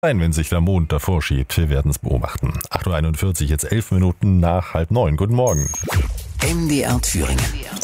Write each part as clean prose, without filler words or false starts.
Nein, wenn sich der Mond davor schiebt, wir werden es beobachten. 8.41 Uhr, jetzt 11 Minuten nach 8:30. Guten Morgen. MDR Thüringen.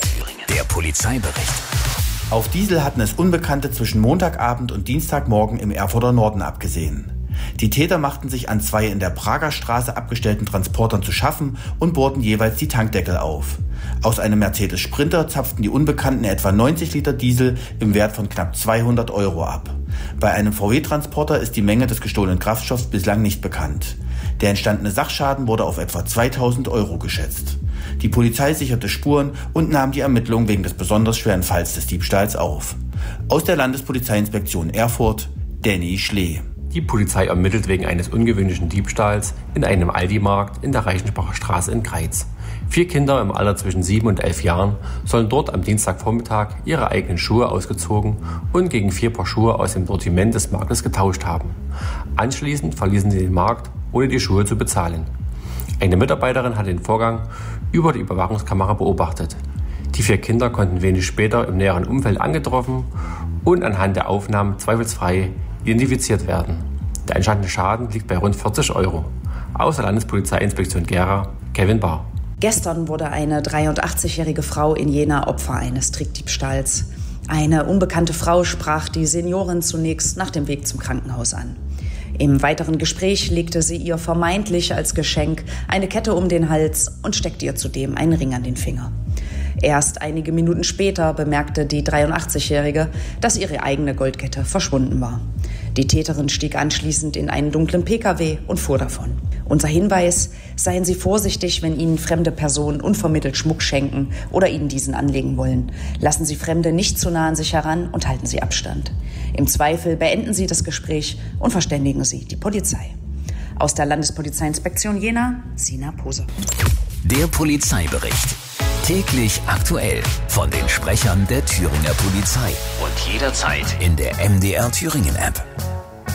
Der Polizeibericht. Auf Diesel hatten es Unbekannte zwischen Montagabend und Dienstagmorgen im Erfurter Norden abgesehen. Die Täter machten sich an zwei in der Prager Straße abgestellten Transportern zu schaffen und bohrten jeweils die Tankdeckel auf. Aus einem Mercedes Sprinter zapften die Unbekannten etwa 90 Liter Diesel im Wert von knapp 200 € ab. Bei einem VW-Transporter ist die Menge des gestohlenen Kraftstoffs bislang nicht bekannt. Der entstandene Sachschaden wurde auf etwa 2.000 € geschätzt. Die Polizei sicherte Spuren und nahm die Ermittlungen wegen des besonders schweren Falls des Diebstahls auf. Aus der Landespolizeiinspektion Erfurt, Danny Schlee. Die Polizei ermittelt wegen eines ungewöhnlichen Diebstahls in einem Aldi-Markt in der Reichenbacher Straße in Greiz. 4 Kinder im Alter zwischen 7 und 11 Jahren sollen dort am Dienstagvormittag ihre eigenen Schuhe ausgezogen und gegen 4 Paar Schuhe aus dem Sortiment des Marktes getauscht haben. Anschließend verließen sie den Markt, ohne die Schuhe zu bezahlen. Eine Mitarbeiterin hat den Vorgang über die Überwachungskamera beobachtet. Die 4 Kinder konnten wenig später im näheren Umfeld angetroffen und anhand der Aufnahmen zweifelsfrei identifiziert werden. Der entstandene Schaden liegt bei rund 40 €. Aus der Landespolizeiinspektion Gera, Kevin Bahr. Gestern wurde eine 83-jährige Frau in Jena Opfer eines Trickdiebstahls. Eine unbekannte Frau sprach die Seniorin zunächst nach dem Weg zum Krankenhaus an. Im weiteren Gespräch legte sie ihr vermeintlich als Geschenk eine Kette um den Hals und steckte ihr zudem einen Ring an den Finger. Erst einige Minuten später bemerkte die 83-Jährige, dass ihre eigene Goldkette verschwunden war. Die Täterin stieg anschließend in einen dunklen Pkw und fuhr davon. Unser Hinweis: Seien Sie vorsichtig, wenn Ihnen fremde Personen unvermittelt Schmuck schenken oder Ihnen diesen anlegen wollen. Lassen Sie Fremde nicht zu nah an sich heran und halten Sie Abstand. Im Zweifel beenden Sie das Gespräch und verständigen Sie die Polizei. Aus der Landespolizeiinspektion Jena, Sina Pose. Der Polizeibericht. Täglich aktuell von den Sprechern der Thüringer Polizei und jederzeit in der MDR Thüringen App.